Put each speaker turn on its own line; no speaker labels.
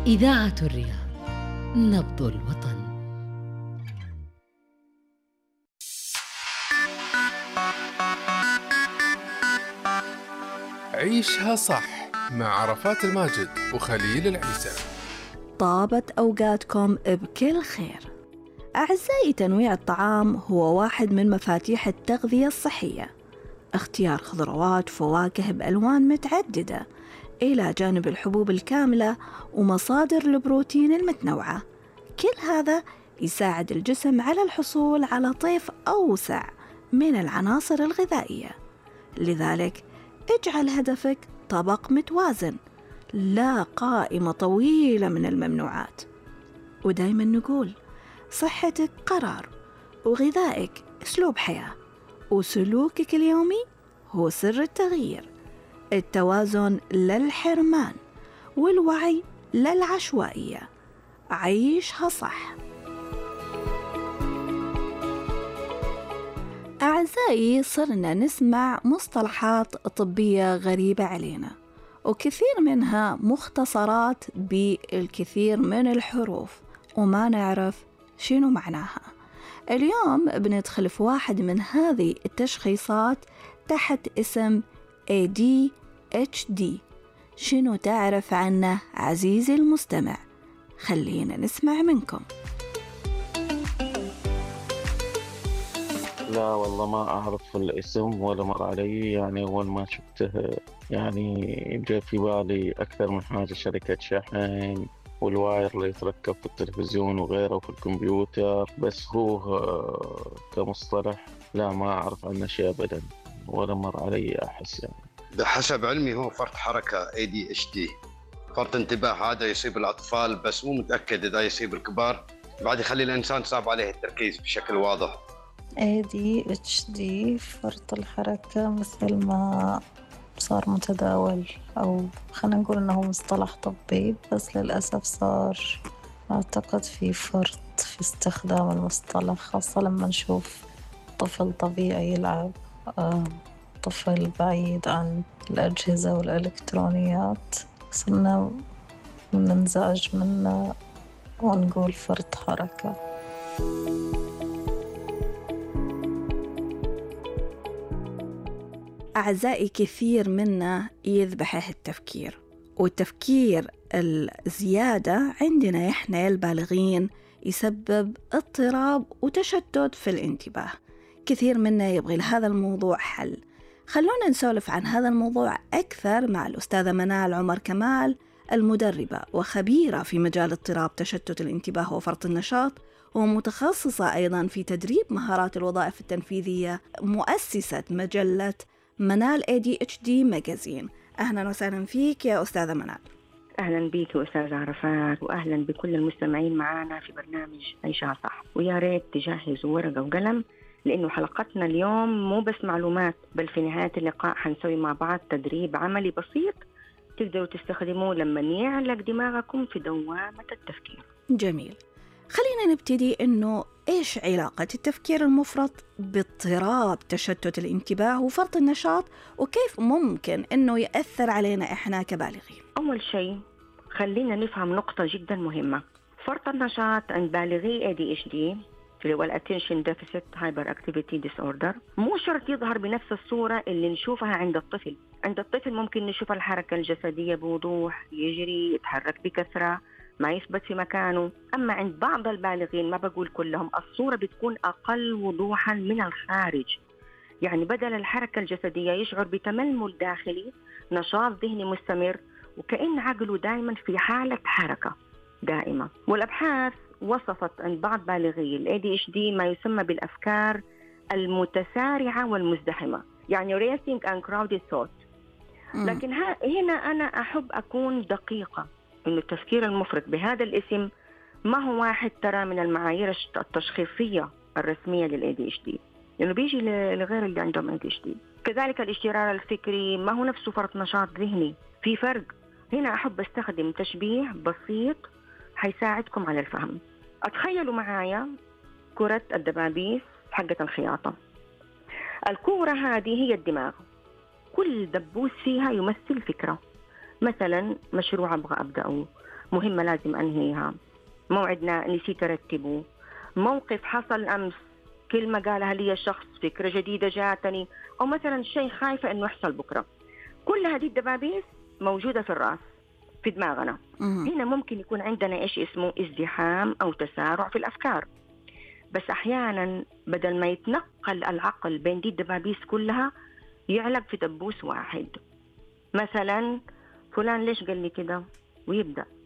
إذاعة الرياض، نبض الوطن.
عيشها صح مع عرفات الماجد وخليل العيسى.
طابت أوقاتكم بكل خير. أعزائي، تنويع الطعام هو واحد من مفاتيح التغذية الصحية. اختيار خضروات وفواكه بألوان متعددة إلى جانب الحبوب الكاملة ومصادر البروتين المتنوعة، كل هذا يساعد الجسم على الحصول على طيف أوسع من العناصر الغذائية. لذلك اجعل هدفك طبق متوازن، لا قائمة طويلة من الممنوعات. ودايما نقول صحتك قرار، وغذائك أسلوب حياة، وسلوكك اليومي هو سر التغيير. التوازن للحرمان، والوعي للعشوائية. عيشها صح. أعزائي، صرنا نسمع مصطلحات طبية غريبة علينا، وكثير منها مختصرات بالكثير من الحروف وما نعرف شنو معناها. اليوم بندخل في واحد من هذه التشخيصات تحت اسم ADHD. شنو تعرف عنه عزيزي المستمع؟ خلينا نسمع منكم.
لا والله ما أعرف الاسم ولا مر علي، يعني أول ما شفته يعني جاء في بالي أكثر من حاجة، شركة شحن والواير اللي يتركب في التلفزيون وغيره وفي الكمبيوتر، بس هو كمصطلح لا ما أعرف عنه شيء أبدا ولا مر علي أحس. يعني
بحسب علمي هو فرط حركة ADHD، فرط انتباه. هذا يصيب الأطفال بس مو متأكد إذا يصيب الكبار، بعد يخلي الإنسان صعب عليه التركيز بشكل واضح.
ADHD فرط الحركة مثل ما صار متداول، أو خلينا نقول إنه مصطلح طبي، بس للأسف صار أعتقد في فرط في استخدام المصطلح، خاصة لما نشوف طفل طبيعي يلعب، طفل بعيد عن الأجهزة والإلكترونيات، صرنا ننزعج منه ونقول فرط حركة.
أعزائي، كثير منا يذبحه التفكير، والتفكير الزيادة عندنا إحنا البالغين يسبب اضطراب وتشتت في الانتباه. كثير منا يبغي لهذا الموضوع حل. خلونا نسولف عن هذا الموضوع أكثر مع الأستاذة منال عمر كمال، المدربة وخبيرة في مجال اضطراب تشتت الانتباه وفرط النشاط، ومتخصصة أيضا في تدريب مهارات الوظائف التنفيذية، مؤسسة مجلة منال ADHD ماجازين. أهلا وسهلا فيك يا أستاذة منال.
أهلا بيك أستاذ عرفات، وأهلا بكل المستمعين معنا في برنامج عيشها صح. ويا ريت تجهزوا ورقة وقلم، لأنه حلقتنا اليوم مو بس معلومات، بل في نهاية اللقاء حنسوي مع بعض تدريب عملي بسيط تقدروا تستخدموه لما يعلق دماغكم في دوامة التفكير.
جميل. خلينا نبتدي إنه إيش علاقة التفكير المفرط باضطراب تشتت الانتباه وفرط النشاط، وكيف ممكن إنه يأثر علينا إحنا كبالغين؟
أول شيء خلينا نفهم نقطة جدا مهمة. فرط النشاط عند بالغي ADHD اللي هو Attention Deficit Hyperactivity Disorder مو شرط يظهر بنفس الصورة اللي نشوفها عند الطفل. عند الطفل ممكن نشوف الحركة الجسدية بوضوح، يجري، يتحرك بكثرة، ما يثبت في مكانه. أما عند بعض البالغين، ما بقول كلهم، الصورة بتكون أقل وضوحا من الخارج. يعني بدل الحركة الجسدية يشعر بتململ داخلي، نشاط ذهني مستمر، وكأن عقله دائما في حالة حركة دائمة. والأبحاث وصفت عند بعض بالغي ال ADHD ما يسمى بالأفكار المتسارعة والمزدحمة، يعني racing and crowded thought. لكن هنا أنا أحب أكون دقيقة، إنه التفكير المفرط بهذا الاسم ما هو واحد ترى من المعايير التشخيصية الرسمية لل ADHD، لأنه يعني بيجي لغير اللي عندهم ADHD. كذلك الاشترار الفكري ما هو نفسه فرط نشاط ذهني، في فرق. هنا أحب أستخدم تشبيه بسيط حيساعدكم على الفهم. أتخيلوا معايا كرة الدبابيس حقة الخياطة. الكرة هذه هي الدماغ، كل دبوس فيها يمثل فكرة. مثلا مشروع أبغى أبدأه، مهمة لازم أنهيها، موعدنا نسيت أرتبه، موقف حصل أمس، كلمة قالها لي شخص، فكرة جديدة جاتني، أو مثلا شيء خايفة أنه يحصل بكرة. كل هذه الدبابيس موجودة في الرأس، في دماغنا. هنا ممكن يكون عندنا إيش اسمه ازدحام أو تسارع في الأفكار. بس أحيانا بدل ما يتنقل العقل بين دي الدبابيس كلها يعلق في دبوس واحد. مثلا فلان ليش قال لي كده، ويبدأ